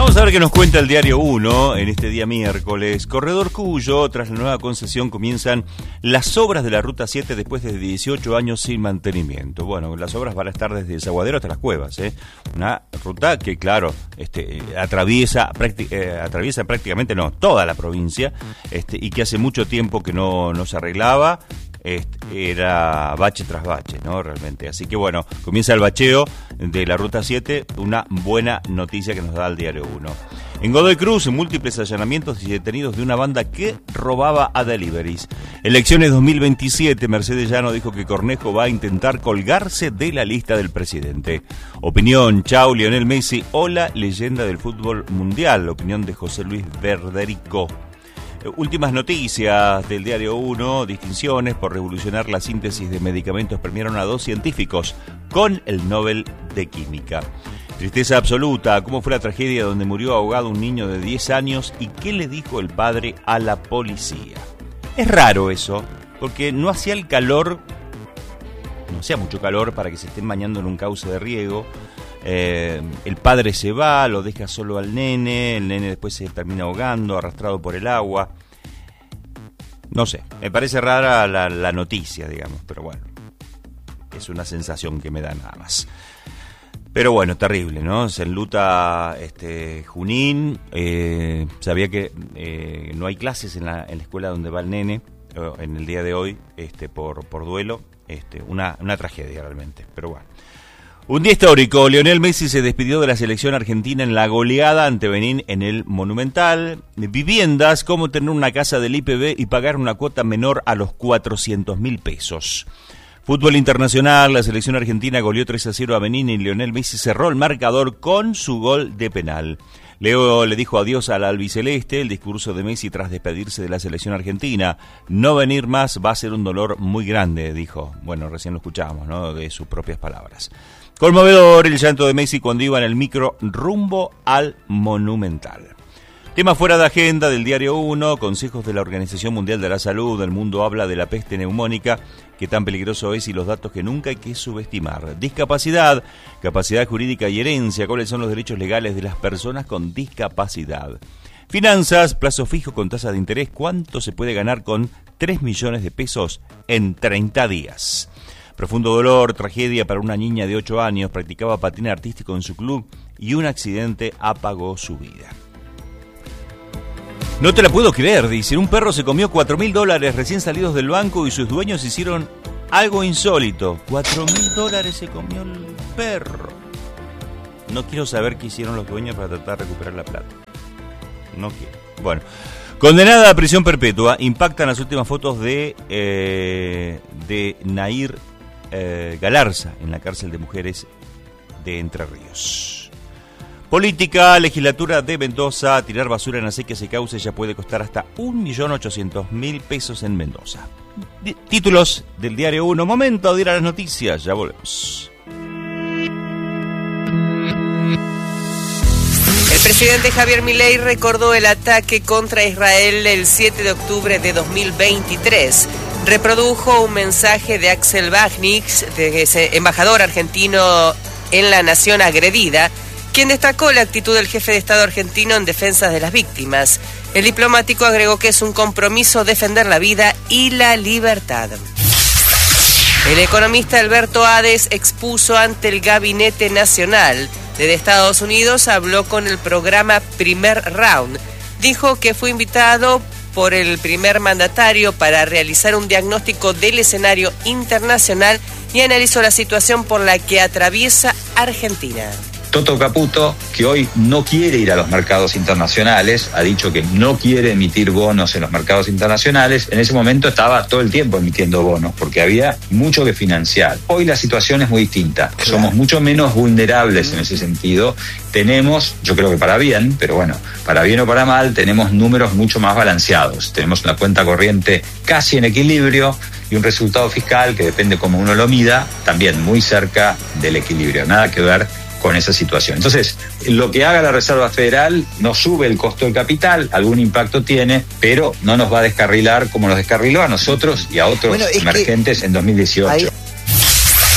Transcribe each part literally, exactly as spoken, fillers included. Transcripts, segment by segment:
Vamos a ver qué nos cuenta el Diario uno en este día miércoles. Corredor Cuyo, tras la nueva concesión comienzan las obras de la Ruta siete después de dieciocho años sin mantenimiento. Bueno, las obras van a estar desde Desaguadero hasta Las Cuevas, ¿eh? Una ruta que, claro, este, atraviesa, prácti- eh, atraviesa prácticamente, no, toda la provincia, este, y que hace mucho tiempo que no, no se arreglaba. Este, era bache tras bache, ¿no? Realmente. Así que bueno, comienza el bacheo de la Ruta siete, una buena noticia que nos da el Diario uno. En Godoy Cruz, múltiples allanamientos y detenidos de una banda que robaba a deliveries. Elecciones dos mil veintisiete, Mercedes Llano dijo que Cornejo va a intentar colgarse de la lista del presidente. Opinión, chau, Lionel Messi, hola, leyenda del fútbol mundial. Opinión de José Luis Verderico. Últimas noticias del Diario uno, distinciones por revolucionar la síntesis de medicamentos premiaron a dos científicos con el Nobel de Química. Tristeza absoluta, cómo fue la tragedia donde murió ahogado un niño de diez años y qué le dijo el padre a la policía. Es raro eso, porque no hacía el calor, no hacía mucho calor para que se estén bañando en un cauce de riego. Eh, el padre se va, lo deja solo al nene, el nene después se termina ahogando, arrastrado por el agua. No sé, me parece rara la, la noticia, digamos, pero bueno, es una sensación que me da nada más. Pero bueno, terrible, ¿no? Se enluta este, Junín, eh, sabía que eh, no hay clases en la, en la escuela donde va el nene, eh, en el día de hoy, este, por, por duelo, este, una, una tragedia realmente, pero bueno. Un día histórico, Lionel Messi se despidió de la selección argentina en la goleada ante Benín en el Monumental. Viviendas, cómo tener una casa del I P B y pagar una cuota menor a los cuatrocientos mil pesos. Fútbol internacional, la selección argentina goleó tres a cero a Benín y Lionel Messi cerró el marcador con su gol de penal. Leo le dijo adiós al albiceleste, el discurso de Messi tras despedirse de la selección argentina. No venir más va a ser un dolor muy grande, dijo. Bueno, recién lo escuchábamos, ¿no? De sus propias palabras. Conmovedor el llanto de Messi cuando iba en el micro rumbo al Monumental. Tema fuera de agenda del Diario uno, consejos de la Organización Mundial de la Salud. El mundo habla de la peste neumónica, que tan peligroso es y los datos que nunca hay que subestimar. Discapacidad, capacidad jurídica y herencia. ¿Cuáles son los derechos legales de las personas con discapacidad? Finanzas, plazo fijo con tasa de interés. ¿Cuánto se puede ganar con tres millones de pesos en treinta días? Profundo dolor, tragedia para una niña de ocho años, practicaba patín artístico en su club y un accidente apagó su vida. No te la puedo creer, dice, un perro se comió cuatro mil dólares recién salidos del banco y sus dueños hicieron algo insólito. cuatro mil dólares se comió el perro. No quiero saber qué hicieron los dueños para tratar de recuperar la plata. No quiero. Bueno, condenada a prisión perpetua, impactan las últimas fotos de, eh, de Nair Eh, Galarza en la cárcel de mujeres de Entre Ríos. Política, legislatura de Mendoza, tirar basura en acequias y cauces ya puede costar hasta un millón ochocientos mil pesos en Mendoza. D- títulos del Diario uno, momento de ir a las noticias, ya volvemos. El presidente Javier Milei recordó el ataque contra Israel el siete de octubre de dos mil veintitrés. Reprodujo un mensaje de Axel Wagnick, embajador argentino en la nación agredida, quien destacó la actitud del jefe de Estado argentino en defensa de las víctimas. El diplomático agregó que es un compromiso defender la vida y la libertad. El economista Alberto Hades expuso ante el Gabinete Nacional. Desde Estados Unidos habló con el programa Primer Round. Dijo que fue invitado por el primer mandatario para realizar un diagnóstico del escenario internacional y analizó la situación por la que atraviesa Argentina. Toto Caputo, que hoy no quiere ir a los mercados internacionales, ha dicho que no quiere emitir bonos en los mercados internacionales. En ese momento estaba todo el tiempo emitiendo bonos porque había mucho que financiar. Hoy la situación es muy distinta. Claro. Somos mucho menos vulnerables en ese sentido. Tenemos, yo creo que para bien, pero bueno, para bien o para mal, tenemos números mucho más balanceados. Tenemos una cuenta corriente casi en equilibrio y un resultado fiscal que depende cómo uno lo mida, también muy cerca del equilibrio. Nada que ver con esa situación. Entonces, lo que haga la Reserva Federal no sube el costo del capital, algún impacto tiene, pero no nos va a descarrilar como nos descarriló a nosotros y a otros bueno, emergentes que en dos mil dieciocho. Hay...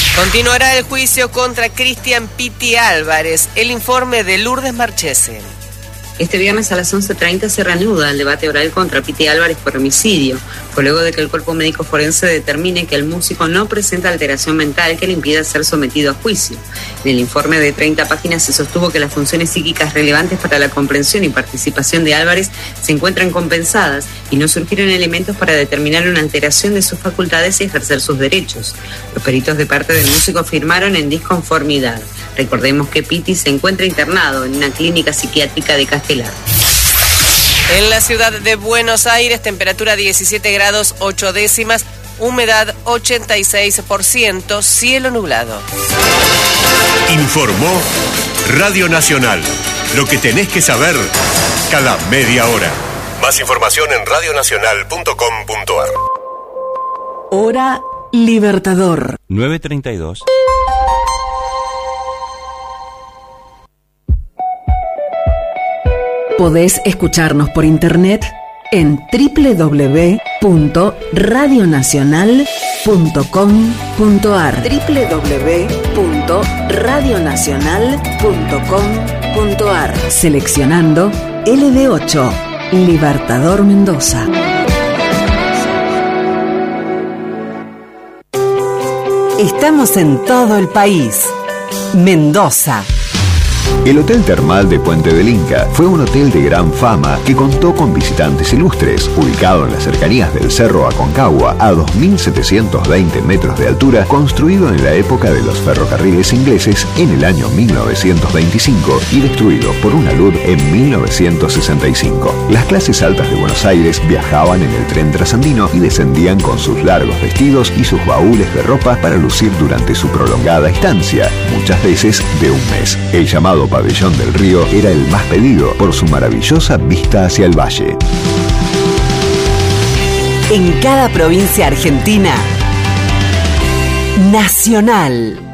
Continuará el juicio contra Cristian Piti Álvarez. El informe de Lourdes Marchese. Este viernes a las once treinta se reanuda el debate oral contra Piti Álvarez por homicidio. Fue luego de que el cuerpo médico forense determine que el músico no presenta alteración mental que le impida ser sometido a juicio. En el informe de treinta páginas se sostuvo que las funciones psíquicas relevantes para la comprensión y participación de Álvarez se encuentran compensadas y no surgieron elementos para determinar una alteración de sus facultades y ejercer sus derechos. Los peritos de parte del músico firmaron en disconformidad. Recordemos que Piti se encuentra internado en una clínica psiquiátrica de Castellar. En la ciudad de Buenos Aires, temperatura diecisiete grados ocho décimas, humedad ochenta y seis por ciento, cielo nublado. Informó Radio Nacional. Lo que tenés que saber cada media hora. Más información en radio nacional punto com punto a r. Hora Libertador. nueve treinta y dos. Podés escucharnos por internet en doble u doble u doble u punto radio nacional punto com punto a r. doble u doble u doble u punto radio nacional punto com punto a r. Seleccionando L D ocho, Libertador Mendoza. Estamos en todo el país. Mendoza. El Hotel Termal de Puente del Inca fue un hotel de gran fama que contó con visitantes ilustres. Ubicado en las cercanías del Cerro Aconcagua, a dos mil setecientos veinte metros de altura, construido en la época de los ferrocarriles ingleses en el año mil novecientos veinticinco y destruido por una luz en mil novecientos sesenta y cinco. Las clases altas de Buenos Aires viajaban en el tren trasandino y descendían con sus largos vestidos y sus baúles de ropa para lucir durante su prolongada estancia, muchas veces de un mes. El llamado Pabellón del Río era el más pedido por su maravillosa vista hacia el valle. En cada provincia argentina, Nacional.